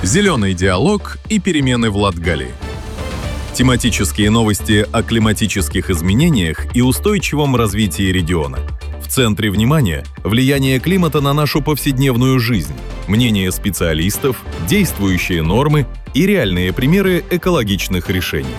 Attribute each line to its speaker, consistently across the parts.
Speaker 1: Зеленый диалог и перемены в Латгалии. Тематические новости о климатических изменениях и устойчивом развитии региона. В центре внимания – влияние климата на нашу повседневную жизнь, мнения специалистов, действующие нормы и реальные примеры экологичных решений.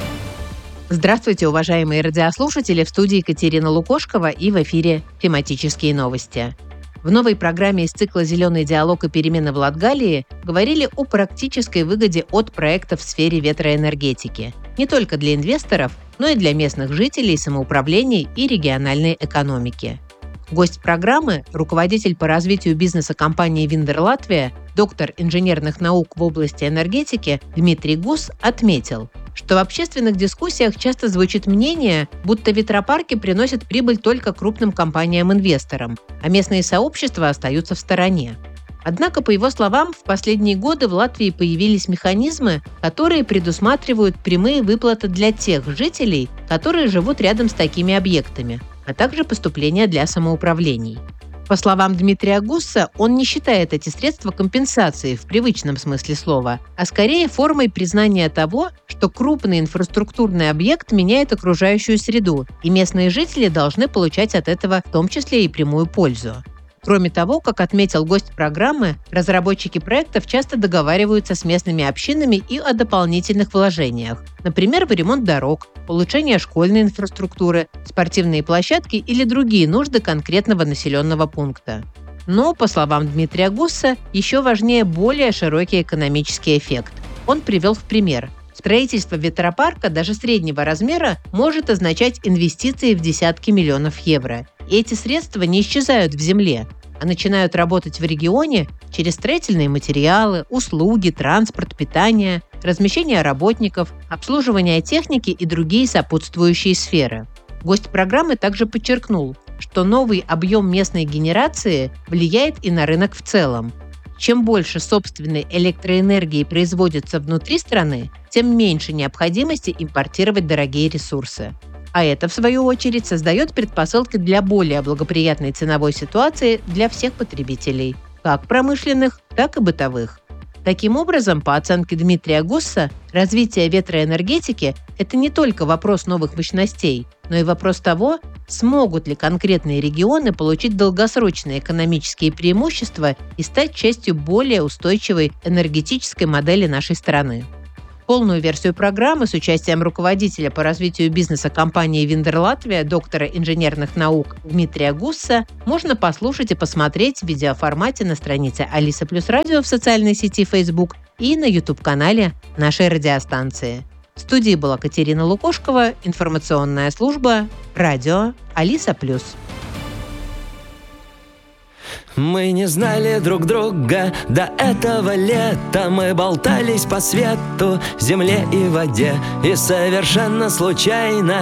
Speaker 2: Здравствуйте, уважаемые радиослушатели! В студии Екатерина Лукошкова и в эфире «Тематические новости». В новой программе из цикла «Зеленый диалог и перемены в Латгалии» говорили о практической выгоде от проектов в сфере ветроэнергетики. Не только для инвесторов, но и для местных жителей, самоуправлений и региональной экономики. Гость программы – руководитель по развитию бизнеса компании «Виндер Латвия», доктор инженерных наук в области энергетики Дмитрий Гус отметил, что в общественных дискуссиях часто звучит мнение, будто ветропарки приносят прибыль только крупным компаниям-инвесторам, а местные сообщества остаются в стороне. Однако, по его словам, в последние годы в Латвии появились механизмы, которые предусматривают прямые выплаты для тех жителей, которые живут рядом с такими объектами, а также поступления для самоуправлений. По словам Дмитрия Гусса, он не считает эти средства компенсацией в привычном смысле слова, а скорее формой признания того, что крупный инфраструктурный объект меняет окружающую среду, и местные жители должны получать от этого в том числе и прямую пользу. Кроме того, как отметил гость программы, разработчики проектов часто договариваются с местными общинами и о дополнительных вложениях, например, в ремонт дорог, улучшение школьной инфраструктуры, спортивные площадки или другие нужды конкретного населенного пункта. Но, по словам Дмитрия Гусса, еще важнее более широкий экономический эффект. Он привел в пример. Строительство ветропарка даже среднего размера может означать инвестиции в десятки миллионов евро. И эти средства не исчезают в земле, а начинают работать в регионе через строительные материалы, услуги, транспорт, питание, размещение работников, обслуживание техники и другие сопутствующие сферы. Гость программы также подчеркнул, что новый объем местной генерации влияет и на рынок в целом. Чем больше собственной электроэнергии производится внутри страны, тем меньше необходимости импортировать дорогие ресурсы. А это, в свою очередь, создает предпосылки для более благоприятной ценовой ситуации для всех потребителей, как промышленных, так и бытовых. Таким образом, по оценке Дмитрия Гусса, развитие ветроэнергетики – это не только вопрос новых мощностей, но и вопрос того, смогут ли конкретные регионы получить долгосрочные экономические преимущества и стать частью более устойчивой энергетической модели нашей страны. Полную версию программы с участием руководителя по развитию бизнеса компании «Виндер Латвия», доктора инженерных наук Дмитрия Гусса можно послушать и посмотреть в видеоформате на странице Алиса Плюс Радио в социальной сети Facebook и на YouTube-канале нашей радиостанции. В студии была Екатерина Лукошкова, информационная служба «Радио Алиса Плюс».
Speaker 3: Мы не знали друг друга до этого лета. Мы болтались по свету, земле и воде, и совершенно случайно